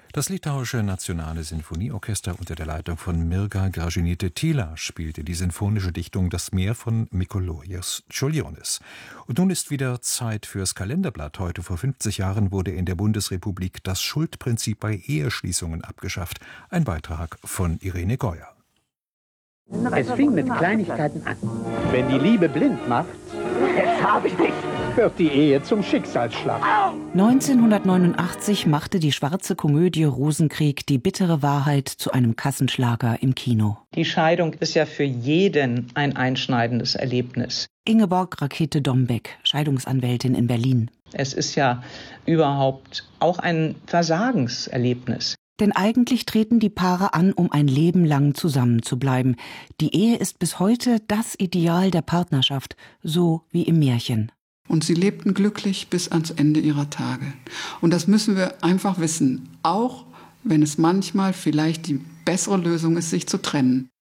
Das litauische Nationale Sinfonieorchester unter der Leitung von Mirga Gražinytė-Tyla spielte die sinfonische Dichtung Das Meer von Mikalojus Čiurlionis. Und nun ist wieder Zeit fürs Kalenderblatt. Heute vor 50 Jahren wurde in der Bundesrepublik das Schuldprinzip bei Eheschließungen abgeschafft. Ein Beitrag von Irene Geuer. Es fing mit Kleinigkeiten an. Wenn die Liebe blind macht, jetzt habe ich dich, wird die Ehe zum Schicksalsschlag. 1989 machte die schwarze Komödie Rosenkrieg die bittere Wahrheit zu einem Kassenschlager im Kino. Die Scheidung ist ja für jeden ein einschneidendes Erlebnis. Ingeborg Rakete-Dombeck, Scheidungsanwältin in Berlin. Es ist ja überhaupt auch ein Versagenserlebnis. Denn eigentlich treten die Paare an, um ein Leben lang zusammenzubleiben. Die Ehe ist bis heute das Ideal der Partnerschaft, so wie im Märchen. Und sie lebten glücklich bis ans Ende ihrer Tage. Und das müssen wir einfach wissen, auch wenn es manchmal vielleicht die bessere Lösung ist, sich zu trennen.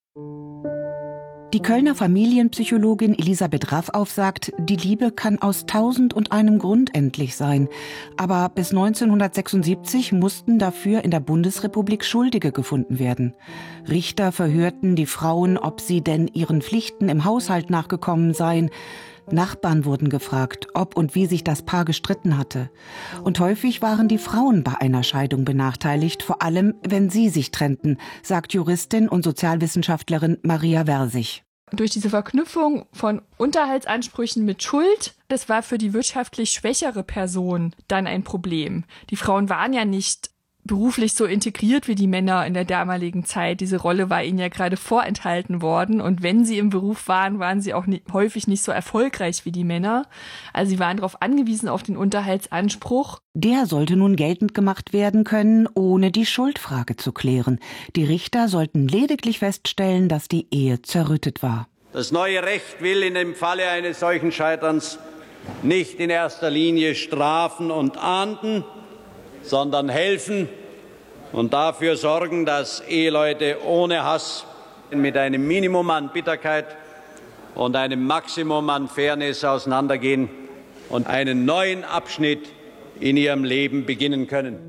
Die Kölner Familienpsychologin Elisabeth Raffauf sagt, die Liebe kann aus 1001 Grund endlich sein. Aber bis 1976 mussten dafür in der Bundesrepublik Schuldige gefunden werden. Richter verhörten die Frauen, ob sie denn ihren Pflichten im Haushalt nachgekommen seien. Nachbarn wurden gefragt, ob und wie sich das Paar gestritten hatte. Und häufig waren die Frauen bei einer Scheidung benachteiligt, vor allem wenn sie sich trennten, sagt Juristin und Sozialwissenschaftlerin Maria Versich. Durch diese Verknüpfung von Unterhaltsansprüchen mit Schuld, das war für die wirtschaftlich schwächere Person dann ein Problem. Die Frauen waren ja nicht beruflich so integriert wie die Männer in der damaligen Zeit. Diese Rolle war ihnen ja gerade vorenthalten worden. Und wenn sie im Beruf waren, waren sie auch häufig nicht so erfolgreich wie die Männer. Also sie waren darauf angewiesen, auf den Unterhaltsanspruch. Der sollte nun geltend gemacht werden können, ohne die Schuldfrage zu klären. Die Richter sollten lediglich feststellen, dass die Ehe zerrüttet war. Das neue Recht will in dem Falle eines solchen Scheiterns nicht in erster Linie strafen und ahnden, sondern helfen und dafür sorgen, dass Eheleute ohne Hass mit einem Minimum an Bitterkeit und einem Maximum an Fairness auseinandergehen und einen neuen Abschnitt in ihrem Leben beginnen können.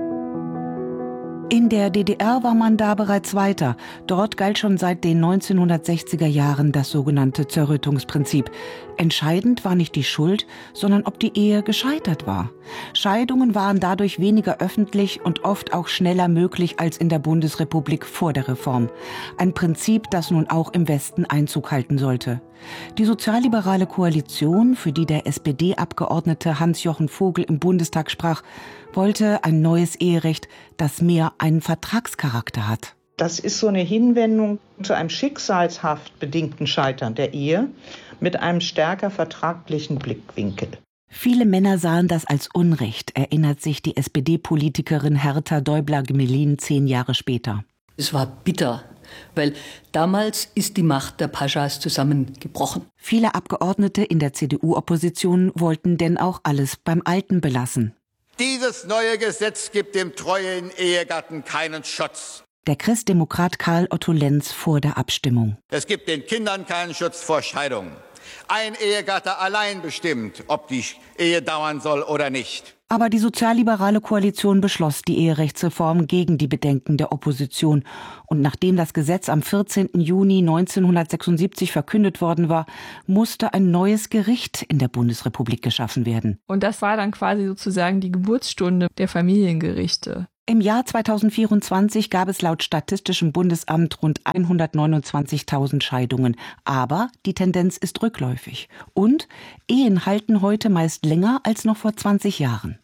In der DDR war man da bereits weiter. Dort galt schon seit den 1960er Jahren das sogenannte Zerrüttungsprinzip. Entscheidend war nicht die Schuld, sondern ob die Ehe gescheitert war. Scheidungen waren dadurch weniger öffentlich und oft auch schneller möglich als in der Bundesrepublik vor der Reform. Ein Prinzip, das nun auch im Westen Einzug halten sollte. Die sozialliberale Koalition, für die der SPD-Abgeordnete Hans-Jochen Vogel im Bundestag sprach, wollte ein neues Eherecht, das mehr einen Vertragscharakter hat. Das ist so eine Hinwendung zu einem schicksalshaft bedingten Scheitern der Ehe mit einem stärker vertraglichen Blickwinkel. Viele Männer sahen das als Unrecht, erinnert sich die SPD-Politikerin Hertha Däubler-Gmelin 10 Jahre später. Es war bitter, weil damals ist die Macht der Paschas zusammengebrochen. Viele Abgeordnete in der CDU-Opposition wollten denn auch alles beim Alten belassen. Dieses neue Gesetz gibt dem treuen Ehegatten keinen Schutz. Der Christdemokrat Karl Otto Lenz vor der Abstimmung. Es gibt den Kindern keinen Schutz vor Scheidung. Ein Ehegatte allein bestimmt, ob die Ehe dauern soll oder nicht. Aber die sozialliberale Koalition beschloss die Eherechtsreform gegen die Bedenken der Opposition. Und nachdem das Gesetz am 14. Juni 1976 verkündet worden war, musste ein neues Gericht in der Bundesrepublik geschaffen werden. Und das war dann quasi sozusagen die Geburtsstunde der Familiengerichte. Im Jahr 2024 gab es laut Statistischem Bundesamt rund 129.000 Scheidungen. Aber die Tendenz ist rückläufig. Und Ehen halten heute meist länger als noch vor 20 Jahren.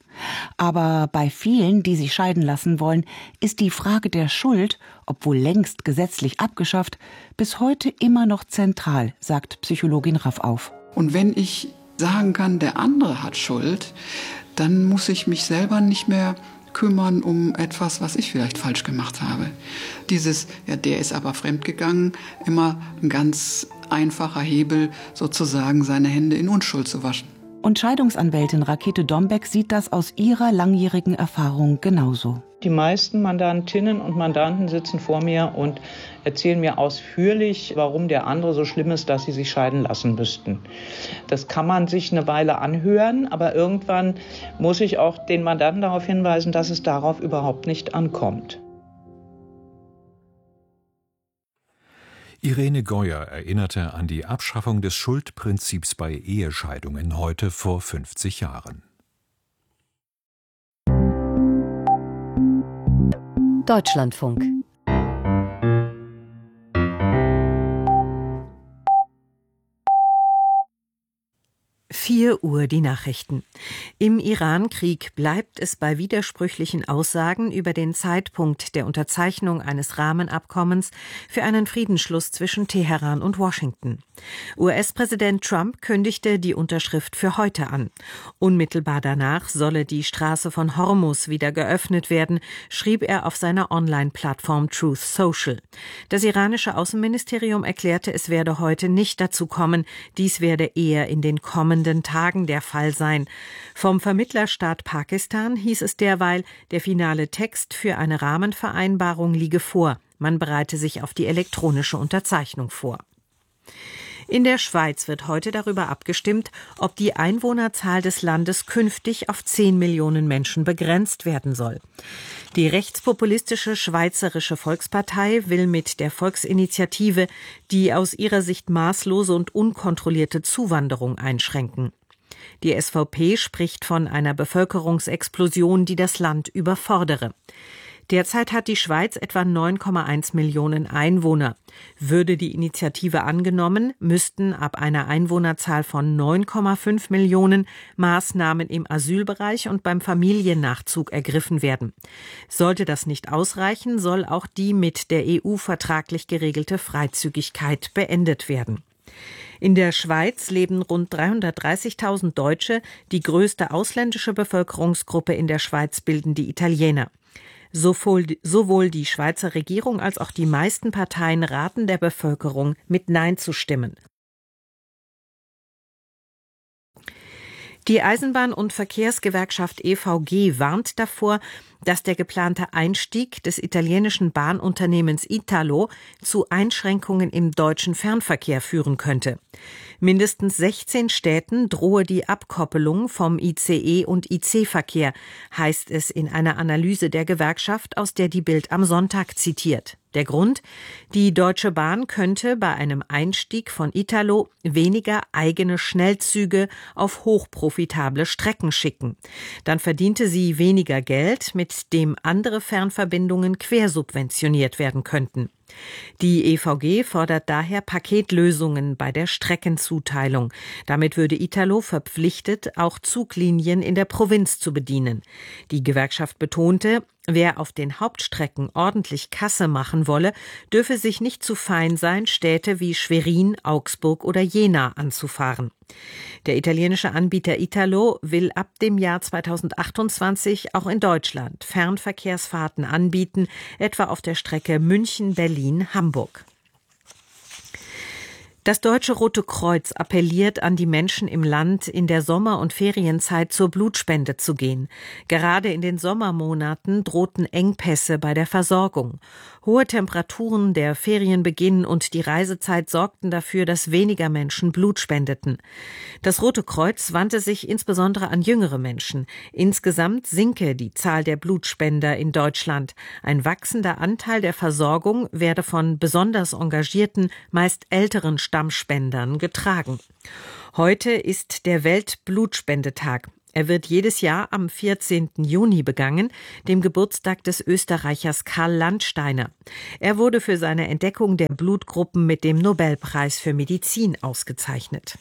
Aber bei vielen, die sich scheiden lassen wollen, ist die Frage der Schuld, obwohl längst gesetzlich abgeschafft, bis heute immer noch zentral, sagt Psychologin Raffauf. Und wenn ich sagen kann, der andere hat Schuld, dann muss ich mich selber nicht mehr kümmern um etwas, was ich vielleicht falsch gemacht habe. Dieses, ja, der ist aber fremdgegangen, immer ein ganz einfacher Hebel, sozusagen seine Hände in Unschuld zu waschen. Und Scheidungsanwältin Rakete Dombeck sieht das aus ihrer langjährigen Erfahrung genauso. Die meisten Mandantinnen und Mandanten sitzen vor mir und erzählen mir ausführlich, warum der andere so schlimm ist, dass sie sich scheiden lassen müssten. Das kann man sich eine Weile anhören, aber irgendwann muss ich auch den Mandanten darauf hinweisen, dass es darauf überhaupt nicht ankommt. Irene Geuer erinnerte an die Abschaffung des Schuldprinzips bei Ehescheidungen heute vor 50 Jahren. Deutschlandfunk. Uhr die Nachrichten. Im Iran-Krieg bleibt es bei widersprüchlichen Aussagen über den Zeitpunkt der Unterzeichnung eines Rahmenabkommens für einen Friedensschluss zwischen Teheran und Washington. US-Präsident Trump kündigte die Unterschrift für heute an. Unmittelbar danach solle die Straße von Hormuz wieder geöffnet werden, schrieb er auf seiner Online-Plattform Truth Social. Das iranische Außenministerium erklärte, es werde heute nicht dazu kommen, dies werde eher in den kommenden Tagen der Fall sein. Vom Vermittlerstaat Pakistan hieß es derweil, der finale Text für eine Rahmenvereinbarung liege vor. Man bereite sich auf die elektronische Unterzeichnung vor. In der Schweiz wird heute darüber abgestimmt, ob die Einwohnerzahl des Landes künftig auf 10 Millionen Menschen begrenzt werden soll. Die rechtspopulistische Schweizerische Volkspartei will mit der Volksinitiative die aus ihrer Sicht maßlose und unkontrollierte Zuwanderung einschränken. Die SVP spricht von einer Bevölkerungsexplosion, die das Land überfordere. Derzeit hat die Schweiz etwa 9,1 Millionen Einwohner. Würde die Initiative angenommen, müssten ab einer Einwohnerzahl von 9,5 Millionen Maßnahmen im Asylbereich und beim Familiennachzug ergriffen werden. Sollte das nicht ausreichen, soll auch die mit der EU vertraglich geregelte Freizügigkeit beendet werden. In der Schweiz leben rund 330.000 Deutsche. Die größte ausländische Bevölkerungsgruppe in der Schweiz bilden die Italiener. Sowohl die Schweizer Regierung als auch die meisten Parteien raten der Bevölkerung, mit Nein zu stimmen. Die Eisenbahn- und Verkehrsgewerkschaft EVG warnt davor, dass der geplante Einstieg des italienischen Bahnunternehmens Italo zu Einschränkungen im deutschen Fernverkehr führen könnte. Mindestens 16 Städten drohe die Abkoppelung vom ICE- und IC-Verkehr, heißt es in einer Analyse der Gewerkschaft, aus der die Bild am Sonntag zitiert. Der Grund? Die Deutsche Bahn könnte bei einem Einstieg von Italo weniger eigene Schnellzüge auf hochprofitable Strecken schicken. Dann verdiente sie weniger Geld, mit dem andere Fernverbindungen quersubventioniert werden könnten. Die EVG fordert daher Paketlösungen bei der Streckenzuteilung. Damit würde Italo verpflichtet, auch Zuglinien in der Provinz zu bedienen. Die Gewerkschaft betonte, wer auf den Hauptstrecken ordentlich Kasse machen wolle, dürfe sich nicht zu fein sein, Städte wie Schwerin, Augsburg oder Jena anzufahren. Der italienische Anbieter Italo will ab dem Jahr 2028 auch in Deutschland Fernverkehrsfahrten anbieten, etwa auf der Strecke München-Berlin-Hamburg. Das Deutsche Rote Kreuz appelliert an die Menschen im Land, in der Sommer- und Ferienzeit zur Blutspende zu gehen. Gerade in den Sommermonaten drohten Engpässe bei der Versorgung. Hohe Temperaturen, der Ferienbeginn und die Reisezeit sorgten dafür, dass weniger Menschen Blut spendeten. Das Rote Kreuz wandte sich insbesondere an jüngere Menschen. Insgesamt sinke die Zahl der Blutspender in Deutschland. Ein wachsender Anteil der Versorgung werde von besonders engagierten, meist älteren Stammspendern getragen. Heute ist der Weltblutspendetag. Er wird jedes Jahr am 14. Juni begangen, dem Geburtstag des Österreichers Karl Landsteiner. Er wurde für seine Entdeckung der Blutgruppen mit dem Nobelpreis für Medizin ausgezeichnet.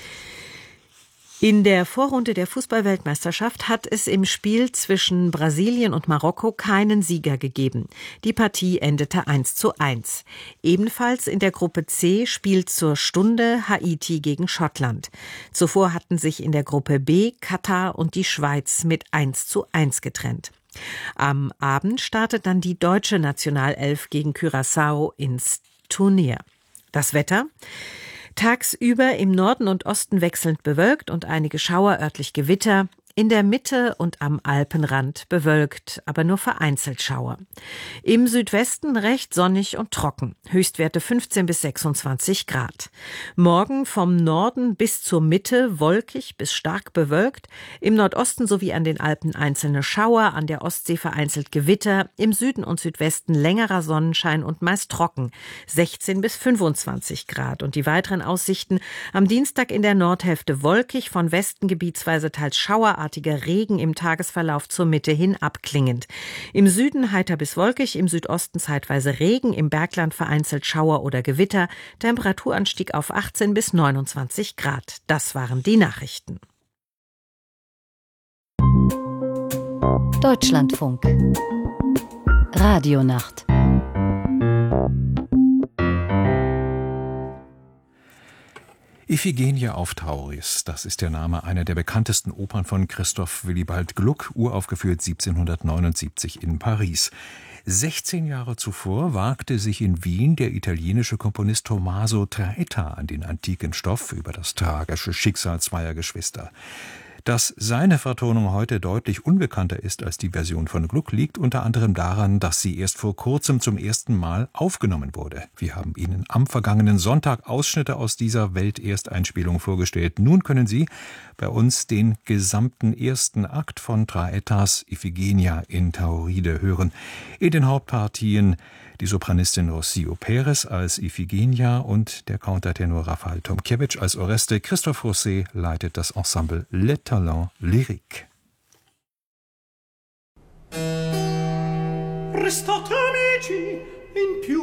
In der Vorrunde der Fußball-Weltmeisterschaft hat es im Spiel zwischen Brasilien und Marokko keinen Sieger gegeben. Die Partie endete 1:1. Ebenfalls in der Gruppe C spielt zur Stunde Haiti gegen Schottland. Zuvor hatten sich in der Gruppe B Katar und die Schweiz mit 1:1 getrennt. Am Abend startet dann die deutsche Nationalelf gegen Curaçao ins Turnier. Das Wetter: Tagsüber im Norden und Osten wechselnd bewölkt und einige Schauer, örtlich Gewitter. In der Mitte und am Alpenrand bewölkt, aber nur vereinzelt Schauer. Im Südwesten recht sonnig und trocken. Höchstwerte 15 bis 26 Grad. Morgen vom Norden bis zur Mitte wolkig bis stark bewölkt. Im Nordosten sowie an den Alpen einzelne Schauer, an der Ostsee vereinzelt Gewitter. Im Süden und Südwesten längerer Sonnenschein und meist trocken. 16 bis 25 Grad. Und die weiteren Aussichten: am Dienstag in der Nordhälfte wolkig, von Westen gebietsweise teils schauerartiger Regen, im Tagesverlauf zur Mitte hin abklingend. Im Süden heiter bis wolkig, im Südosten zeitweise Regen, im Bergland vereinzelt Schauer oder Gewitter. Temperaturanstieg auf 18 bis 29 Grad. Das waren die Nachrichten. Deutschlandfunk. Radionacht. Iphigenie auf Tauris, das ist der Name einer der bekanntesten Opern von Christoph Willibald Gluck, uraufgeführt 1779 in Paris. 16 Jahre zuvor wagte sich in Wien der italienische Komponist Tommaso Traetta an den antiken Stoff über das tragische Schicksal zweier Geschwister. Dass seine Vertonung heute deutlich unbekannter ist als die Version von Gluck, liegt unter anderem daran, dass sie erst vor kurzem zum ersten Mal aufgenommen wurde. Wir haben Ihnen am vergangenen Sonntag Ausschnitte aus dieser Weltersteinspielung vorgestellt. Nun können Sie bei uns den gesamten ersten Akt von Traettas Iphigenia in Tauride hören. In den Hauptpartien die Sopranistin Rocio Perez als Iphigenia und der Countertenor Rafael Tomkiewicz als Oreste. Christophe Rousset leitet das Ensemble Les Talents Lyriques. Restate amici in più